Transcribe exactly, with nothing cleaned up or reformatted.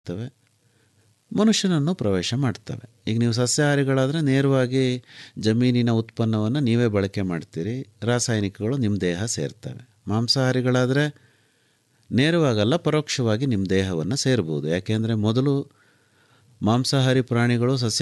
ಮಾಡ್ತವೆ, ಮನುಷ್ಯನನ್ನು ಪ್ರವೇಶ ಮಾಡ್ತವೆ. ಈಗ ನೀವು ಸಸ್ಯಾಹಾರಿಗಳಾದರೆ ನೇರವಾಗಿ ಜಮೀನಿನ ಉತ್ಪನ್ನವನ್ನು ನೀವೇ ಬಳಕೆ ಮಾಡ್ತೀರಿ, ರಾಸಾಯನಿಕಗಳು ನಿಮ್ಮ ದೇಹ ಸೇರ್ತವೆ. ಮಾಂಸಾಹಾರಿಗಳಾದರೆ ನೇರವಾಗಲ್ಲ, ಪರೋಕ್ಷವಾಗಿ ನಿಮ್ಮ ದೇಹವನ್ನು ಸೇರ್ಬೋದು. ಯಾಕೆಂದರೆ ಮೊದಲು ಮಾಂಸಾಹಾರಿ ಪ್ರಾಣಿಗಳು ಸಸ್ಯ